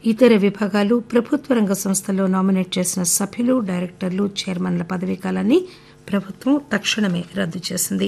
ఇతర విభాగాలు, ప్రభుత్వ రంగ సంస్థల్లో నామినేట్ చేసిన సభ్యులు, డైరెక్టర్లు, చైర్మన్ల పదవీకాలాన్ని ప్రభుత్వం తక్షణమే రద్దు చేసింది.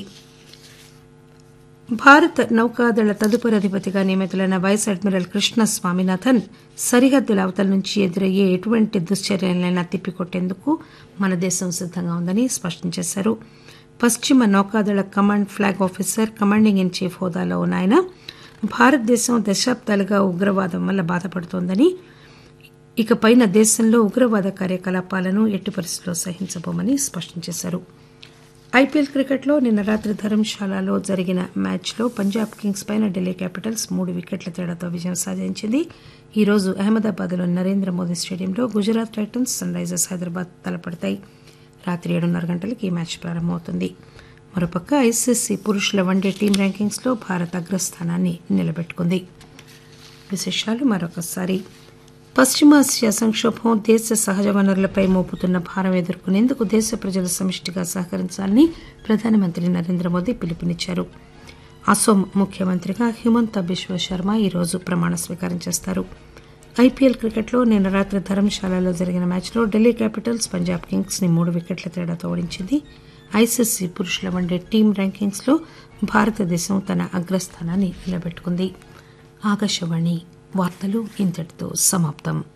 భారత నౌకాదళ తదుపరి అధిపతిగా నియమితులైన వైస్ అడ్మిరల్ కృష్ణ స్వామినాథన్ సరిహద్దుల అవతల నుంచి ఎదురయ్యే ఎటువంటి దుశ్చర్యలైనా తిప్పికొట్టేందుకు మన దేశం సిద్దంగా ఉందని స్పష్టం చేశారు. పశ్చిమ నౌకాదళ command flag officer, commanding in chief హోదాలో ఉన్న ఆయన భారతదేశం దశాబ్దాలుగా ఉగ్రవాదం వల్ల బాధపడుతోందని, ఇకపైన దేశంలో ఉగ్రవాద కార్యకలాపాలను ఎట్టి పరిస్థితుల్లో సహించబోమని స్పష్టం చేశారు. ఐపీఎల్ క్రికెట్లో నిన్న రాత్రి ధర్మశాలలో జరిగిన మ్యాచ్లో పంజాబ్ కింగ్స్ పైన ఢిల్లీ క్యాపిటల్స్ 3 వికెట్ల తేడాతో విజయం సాధించింది. ఈ రోజు అహ్మదాబాద్లోని నరేంద్ర మోదీ స్టేడియంలో Gujarat Titans, sun Risers Hyderabad తలపడతాయి. రాత్రి 7:30 గంటలకు ఈ మ్యాచ్ ప్రారంభమవుతుంది. మరోపక్క ఐసీసీ పురుషుల వన్డే టీం ర్యాంకింగ్స్లో భారత్ అగ్రస్థానాన్ని నిలబెట్టుకుంది. విశేషాలు మరొకసారి. పశ్చిమాసియా సంక్షోభం దేశ సహజ వనరులపై మోపుతున్న భారం ఎదుర్కొనేందుకు దేశ ప్రజలు సమిష్టిగా సహకరించాలని ప్రధానమంత్రి నరేంద్ర మోదీ పిలుపునిచ్చారు. అసోం ముఖ్యమంత్రిగా హిమంత బిశ్వ శర్మ ఈరోజు ప్రమాణ స్వీకారం చేస్తారు. ఐపీఎల్ క్రికెట్లో నిన్న రాత్రి ధర్మశాలలో జరిగిన మ్యాచ్లో ఢిల్లీ క్యాపిటల్స్ పంజాబ్ కింగ్స్ ని 3 వికెట్ల తేడాతో ఓడించింది. ఐసీసీ పురుషుల వన్డే టీం ర్యాంకింగ్స్లో భారతదేశం తన అగ్రస్థానాన్ని నిలబెట్టుకుంది. ఆకాశవాణి వార్తలు ఇంతటితో సమాప్తం.